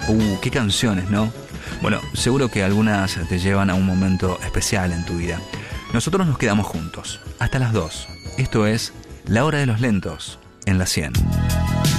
Qué canciones, ¿no? Bueno, seguro que algunas te llevan a un momento especial en tu vida. Nosotros nos quedamos juntos, hasta las 2. Esto es La Hora de los Lentos, en la 100.